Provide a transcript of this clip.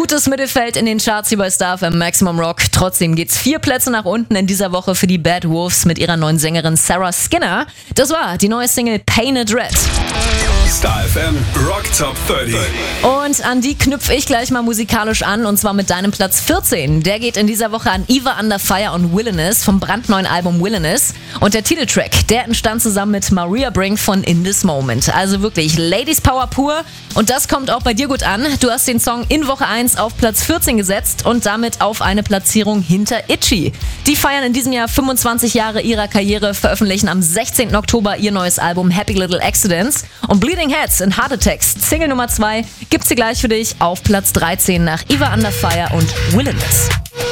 Gutes Mittelfeld in den Charts hier bei Star FM Maximum Rock. Trotzdem geht's 4 Plätze nach unten in dieser Woche für die Bad Wolves mit ihrer neuen Sängerin Sarah Skinner. Das war die neue Single Painted Red. Star FM Rock Top 30. Und an die knüpfe ich gleich mal musikalisch an, und zwar mit deinem Platz 14. Der geht in dieser Woche an Eva Under Fire und Wilderness vom brandneuen Album Wilderness. Und der Titeltrack, der entstand zusammen mit Maria Brink von In This Moment. Also wirklich Ladies Power pur. Und das kommt auch bei dir gut an. Du hast den Song in Woche 1 auf Platz 14 gesetzt und damit auf eine Platzierung hinter Itchy. Die feiern in diesem Jahr 25 Jahre ihrer Karriere, veröffentlichen am 16. Oktober ihr neues Album Happy Little Accidents. Und Bleeding Heads and Heart Attacks, Single Nummer 2, gibt's hier gleich für dich auf Platz 13 nach Eva Under Fire und Wilderness.